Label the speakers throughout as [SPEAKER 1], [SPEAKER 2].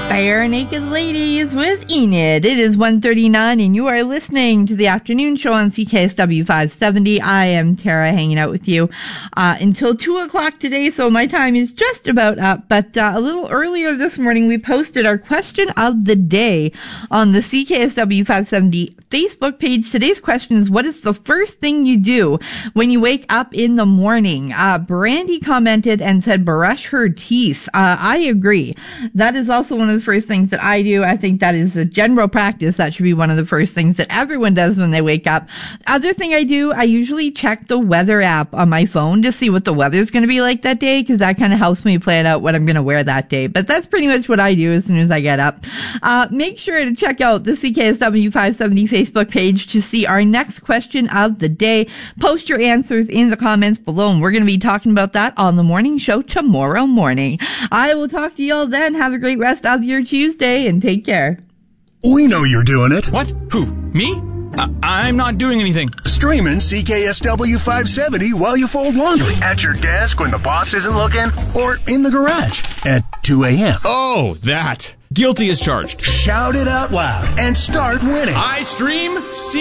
[SPEAKER 1] Bare Naked Ladies with Enid. It is 1:39 and you are listening to the afternoon show on CKSW 570. I am Tara, hanging out with you until 2 o'clock today, so my time is just about up. But a little earlier this morning, we posted our question of the day on the CKSW 570 Facebook page. Today's question is, what is the first thing you do when you wake up in the morning? Brandy commented and said brush her teeth. I agree. That is also one of the first things that I do. I think that is a general practice. That should be one of the first things that everyone does when they wake up. Other thing I do, I usually check the weather app on my phone to see what the weather's going to be like that day, because that kind of helps me plan out what I'm going to wear that day. But that's pretty much what I do as soon as I get up. Make sure to check out the CKSW 570 Facebook page to see our next question of the day. Post your answers in the comments below, and we're going to be talking about that on the morning show tomorrow morning. I will talk to you all then. Have a great rest of your Tuesday and take care.
[SPEAKER 2] We know you're doing it.
[SPEAKER 3] What? Who? Me? I'm not doing anything.
[SPEAKER 2] Streaming CKSW 570 while you fold laundry. At your desk when the boss isn't looking. Or in the garage at 2 a.m.
[SPEAKER 3] Oh, that. Guilty as charged.
[SPEAKER 2] Shout it out loud and start winning.
[SPEAKER 3] I stream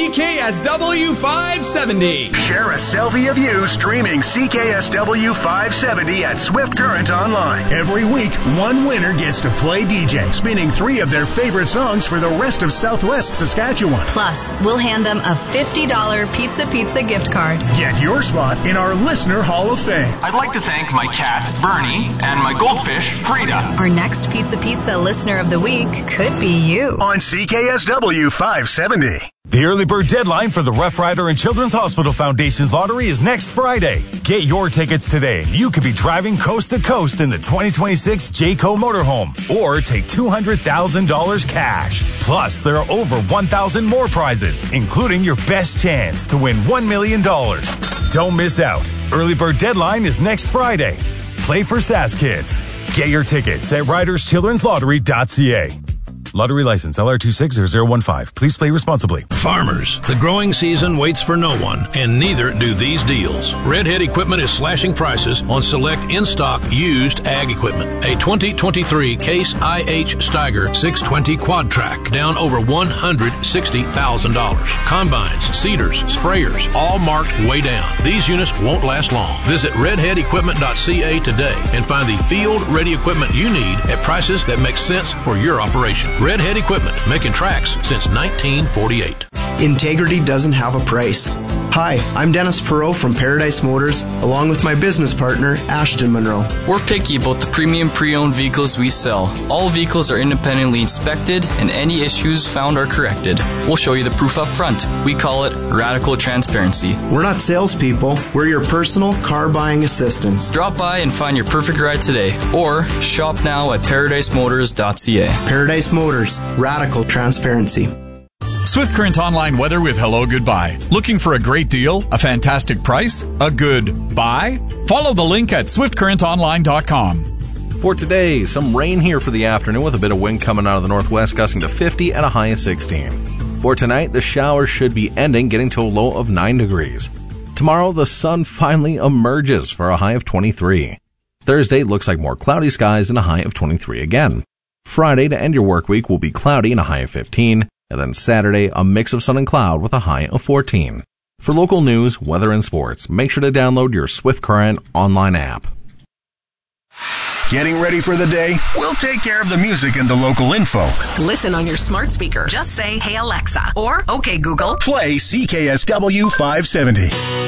[SPEAKER 3] CKSW 570.
[SPEAKER 2] Share a selfie of you streaming CKSW 570 at Swift Current Online. Every week, one winner gets to play DJ, spinning 3 of their favorite songs for the rest of Southwest Saskatchewan.
[SPEAKER 4] Plus, we'll hand them a $50 Pizza gift card.
[SPEAKER 2] Get your spot in our Listener Hall of Fame.
[SPEAKER 5] I'd like to thank my cat, Bernie, and my goldfish, Frida.
[SPEAKER 4] Our next Pizza Listener of the Week could be you.
[SPEAKER 2] On CKSW 570.
[SPEAKER 6] The early bird deadline for the Rough Rider and Children's Hospital Foundation's lottery is next Friday. Get your tickets today. You could be driving coast to coast in the 2026 Jayco motorhome, or take $200,000 cash. Plus, there are over 1,000 more prizes, including your best chance to win $1 million. Don't miss out. Early bird deadline is next Friday. Play for SAS Kids. Get your tickets at riderschildrenslottery.ca. Lottery license LR260015. Please play responsibly.
[SPEAKER 7] Farmers, the growing season waits for no one, and neither do these deals. Redhead Equipment is slashing prices on select in-stock used ag equipment. A 2023 Case IH Steiger 620 Quad Track, down over $160,000. Combines, seeders, sprayers, all marked way down. These units won't last long. Visit redheadequipment.ca today and find the field-ready equipment you need at prices that make sense for your operation. Redhead Equipment, making tracks since 1948.
[SPEAKER 8] Integrity doesn't have a price. Hi, I'm Dennis Perot from Paradise Motors, along with my business partner, Ashton Monroe.
[SPEAKER 9] We're picky about the premium pre-owned vehicles we sell. All vehicles are independently inspected, and any issues found are corrected. We'll show you the proof up front. We call it radical transparency.
[SPEAKER 8] We're not salespeople. We're your personal car buying assistants.
[SPEAKER 9] Drop by and find your perfect ride today, or shop now at ParadiseMotors.ca.
[SPEAKER 8] Paradise Motors, radical transparency.
[SPEAKER 3] Swift Current Online weather with Hello Goodbye. Looking for a great deal, a fantastic price, a good buy? Follow the link at swiftcurrentonline.com.
[SPEAKER 10] For today, some rain here for the afternoon with a bit of wind coming out of the northwest, gusting to 50 and a high of 16. For tonight, the showers should be ending, getting to a low of 9 degrees. Tomorrow, the sun finally emerges for a high of 23. Thursday looks like more cloudy skies and a high of 23 again. Friday, to end your work week, will be cloudy and a high of 15. And then Saturday, a mix of sun and cloud with a high of 14. For local news, weather, and sports, make sure to download your Swift Current online app.
[SPEAKER 2] Getting ready for the day? We'll take care of the music and the local info.
[SPEAKER 11] Listen on your smart speaker. Just say, "Hey Alexa," or "Okay Google."
[SPEAKER 2] Play CKSW 570.